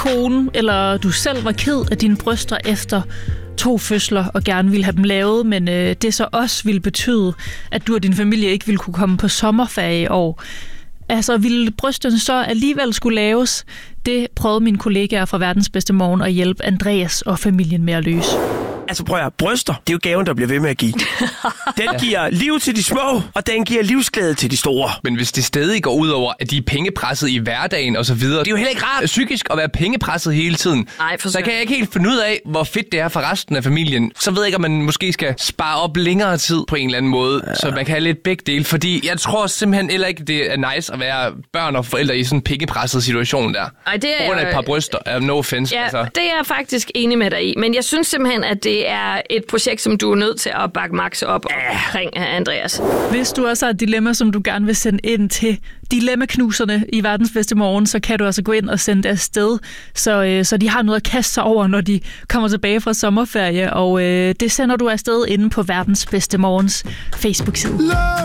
kone, eller du selv var ked af dine bryster efter 2 fødsler og gerne ville have dem lavet, men det så også ville betyde, at du og din familie ikke ville kunne komme på sommerferie i år. Altså, ville brysterne så alligevel skulle laves? Det prøvede mine kollegaer fra Verdens Bedste Morgen at hjælpe Andreas og familien med at løse. Altså prøv at bryster, det er jo gaven, der bliver ved med at give. Den giver liv til de små, og den giver livsglæde til de store. Men hvis det stadig går ud over, at de er pengepresset i hverdagen og så videre, det er jo heller ikke rart psykisk at være pengepresset hele tiden. Nej, så kan jeg ikke helt finde ud af, hvor fedt det er for resten af familien. Så ved jeg ikke, om man måske skal spare op længere tid på en eller anden måde, så man kan have lidt begge dele. Fordi jeg tror simpelthen heller ikke, det er nice at være børn og forældre i sådan en pengepresset situation der. Ej, det er på grund af et par bryster. No offense. Ja, altså. det er jeg faktisk enig med dig i. Men jeg synes simpelthen, at det er et projekt, som du er nødt til at bakke Max op omkring, Andreas. Hvis du også har et dilemma, som du gerne vil sende ind til Dilemmaknuserne i Verdens Bedste Morgen, så kan du altså gå ind og sende det afsted, så de har noget at kaste sig over, når de kommer tilbage fra sommerferie. Og det sender du afsted inde på Verdens Bedste Morgens Facebook-side.